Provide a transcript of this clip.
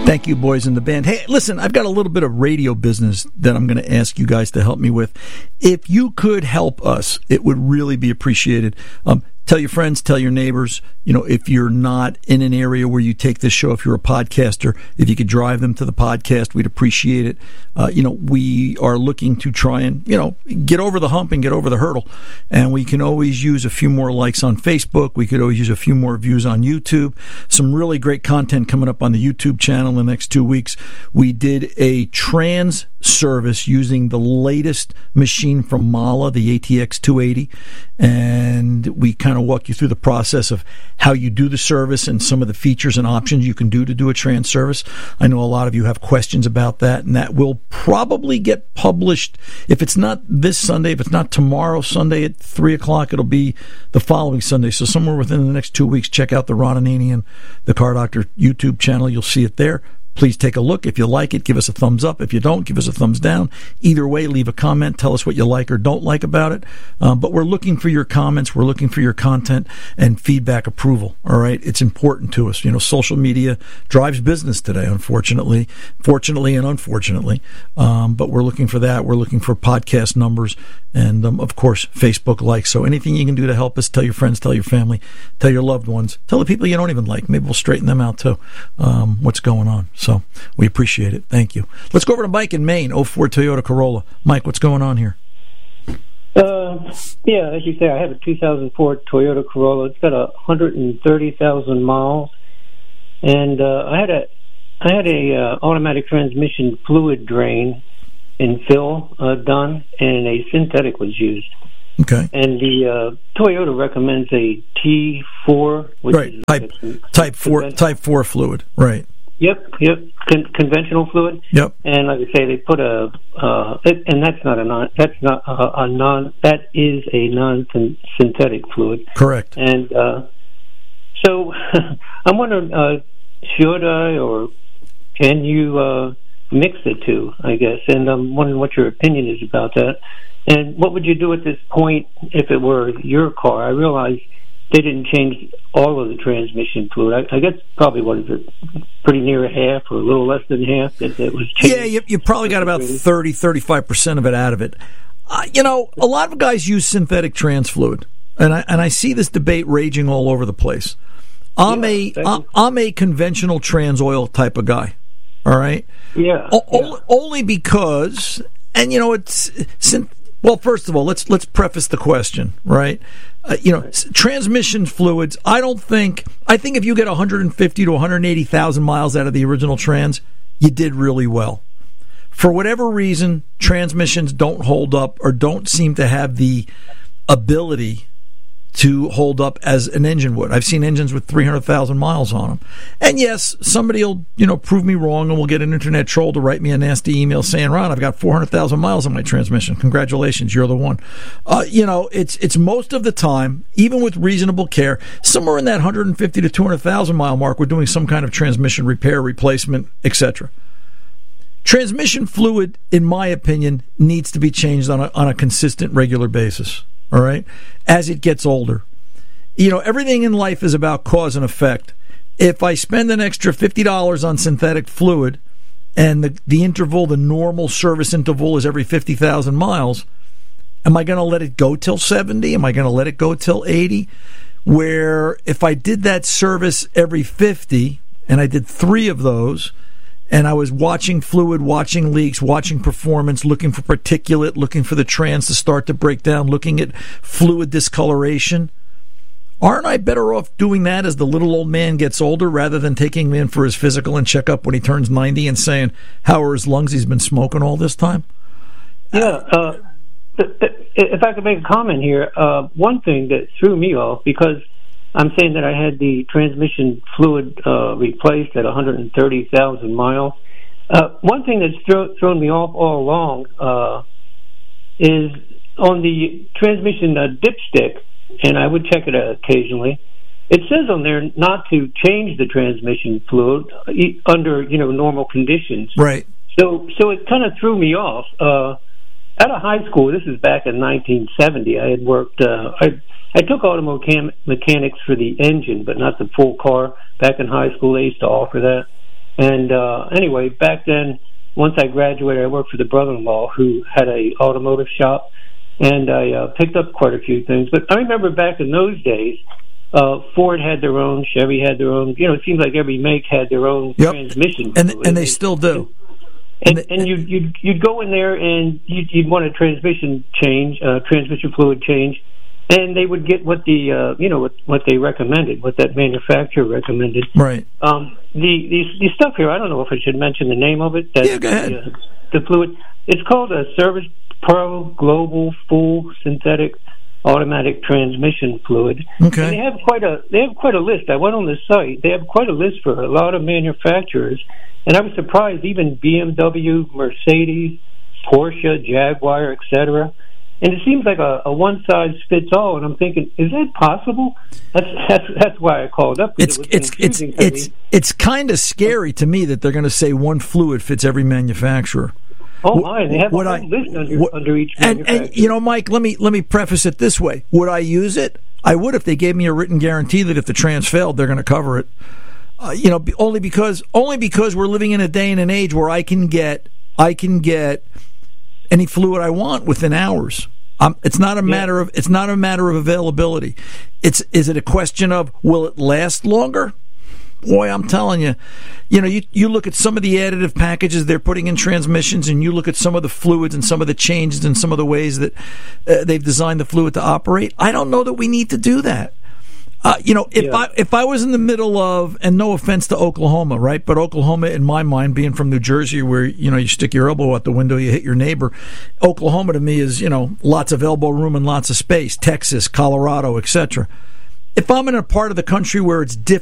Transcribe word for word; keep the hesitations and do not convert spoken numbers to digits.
Thank you, boys in the band. Hey, listen, I've got a little bit of radio business that I'm going to ask you guys to help me with. If you could help us, it would really be appreciated. Um, Tell your friends, tell your neighbors, you know, if you're not in an area where you take this show, if you're a podcaster, if you could drive them to the podcast, we'd appreciate it. Uh, you know, we are looking to try and, you know, get over the hump and get over the hurdle. And we can always use a few more likes on Facebook. We could always use a few more views on YouTube. Some really great content coming up on the YouTube channel in the next two weeks. We did a trans service using the latest machine from Mala, the A T X two eighty, and we kind of walk you through the process of how you do the service and some of the features and options you can do to do a trans service. I know a lot of you have questions about that, and that will probably get published. If it's not this Sunday, if it's not tomorrow Sunday at three o'clock, it'll be the following Sunday. So somewhere within the next two weeks, check out the Ron Ananian, the Car Doctor YouTube channel. You'll see it there. Please take a look. If you like it, give us a thumbs up. If you don't, give us a thumbs down. Either way, leave a comment. Tell us what you like or don't like about it. Um, but we're looking for your comments. We're looking for your content and feedback approval. All right? It's important to us. You know, social media drives business today, unfortunately. Fortunately and unfortunately. Um, but we're looking for that. We're looking for podcast numbers and, um, of course, Facebook likes. So anything you can do to help us, tell your friends, tell your family, tell your loved ones, tell the people you don't even like. Maybe we'll straighten them out, too, um, what's going on. So So we appreciate it. Thank you. Let's go over to Mike in Maine, oh four Toyota Corolla. Mike, what's going on here? Uh, yeah, as you say, I have a two thousand four Toyota Corolla. It's got one hundred thirty thousand miles, and uh, I had a I had a uh, automatic transmission fluid drain and fill uh, done, and a synthetic was used. Okay. And the uh, Toyota recommends a T four, which right. is type type four type four fluid. Right. Yep, yep, Con- conventional fluid. Yep. And like I say, they put a, uh, it, and that's not a non, that's not a, a non, that is a non-synthetic fluid. Correct. And uh, so I'm wondering, uh, should I or can you uh, mix the two, I guess? And I'm wondering what your opinion is about that. And what would you do at this point if it were your car? I realize they didn't change all of the transmission fluid. I, I guess probably, what is it, pretty near half or a little less than half that, that was changed. Yeah, you, you probably got about thirty, thirty-five percent of it out of it. Uh, you know, a lot of guys use synthetic trans fluid, and I, and I see this debate raging all over the place. I'm, yeah, a, I'm, I'm a conventional trans oil type of guy, all right? Yeah. O- yeah. Only because, and you know, it's... Well, first of all, let's let's preface the question, right? Uh, you know, right. Transmission fluids, I don't think, I think if you get one hundred fifty to one hundred eighty thousand miles out of the original trans, you did really well. For whatever reason, transmissions don't hold up or don't seem to have the ability to hold up as an engine would. I've seen engines with three hundred thousand miles on them. And yes, somebody will, you know, prove me wrong, and we'll get an internet troll to write me a nasty email saying, Ron, I've got four hundred thousand miles on my transmission. Congratulations, you're the one. Uh, you know, it's it's most of the time, even with reasonable care, somewhere in that one hundred fifty to two hundred thousand mile mark, we're doing some kind of transmission repair, replacement, et cetera. Transmission fluid, in my opinion, needs to be changed on a, on a consistent, regular basis. All right, as it gets older. You know, everything in life is about cause and effect. If I spend an extra fifty dollars on synthetic fluid and the, the interval, the normal service interval is every fifty thousand miles, am I going to let it go till seventy? Am I going to let it go till eighty? Where if I did that service every fifty and I did three of those, and I was watching fluid, watching leaks, watching performance, looking for particulate, looking for the trans to start to break down, looking at fluid discoloration. Aren't I better off doing that as the little old man gets older rather than taking him in for his physical and checkup when he turns ninety and saying, how are his lungs? He's been smoking all this time? Yeah. Uh, if I could make a comment here, uh, one thing that threw me off, because I'm saying that I had the transmission fluid uh, replaced at one hundred thirty thousand miles. Uh, one thing that's throw, thrown me off all along uh, is on the transmission uh, dipstick, and I would check it occasionally. It says on there not to change the transmission fluid under, you know, normal conditions. Right. So, so it kind of threw me off. Uh, out of high school, this is back in nineteen seventy. I had worked. Uh, I I took automechanics for the engine, but not the full car. Back in high school, they used to offer that. And uh, anyway, back then, once I graduated, I worked for the brother-in-law who had a automotive shop, and I uh, picked up quite a few things. But I remember back in those days, uh, Ford had their own, Chevy had their own. You know, it seems like every make had their own yep. transmission, and and they still do. And, and, and you'd, you'd you'd go in there and you'd, you'd want a transmission change, uh, transmission fluid change, and they would get what the uh, you know what, what they recommended, what that manufacturer recommended. Right. Um, the, the the stuff here, I don't know if I should mention the name of it. That, yeah, go ahead. The, uh, the fluid. It's called a Service Pro Global Full Synthetic Automatic Transmission Fluid. Okay. And they have quite a they have quite a list. I went on the site. They have quite a list for a lot of manufacturers. And I was surprised, even B M W, Mercedes, Porsche, Jaguar, et cetera. And it seems like a, a one-size-fits-all. And I'm thinking, is that possible? That's that's, that's why I called up. It's it was it's it's it's it's, it's kind of scary to me that they're going to say one fluid fits every manufacturer. Oh my! They have would a I, whole list under, would, under each and, manufacturer. and you know, Mike, let me let me preface it this way: would I use it? I would if they gave me a written guarantee that if the trans failed, they're going to cover it. Uh, you know, only because only because we're living in a day and an age where I can get I can get any fluid I want within hours. Um, it's not a matter yeah. of it's not a matter of availability. It's is it a question of will it last longer? Boy, I'm telling you, you know, you you look at some of the additive packages they're putting in transmissions, and you look at some of the fluids and some of the changes and some of the ways that uh, they've designed the fluid to operate. I don't know that we need to do that. Uh, you know, if yeah. I if I was in the middle of, and no offense to Oklahoma, right? But Oklahoma, in my mind, being from New Jersey, where you know you stick your elbow out the window, you hit your neighbor. Oklahoma to me is you know lots of elbow room and lots of space. Texas, Colorado, et cetera. If I'm in a part of the country where it's difficult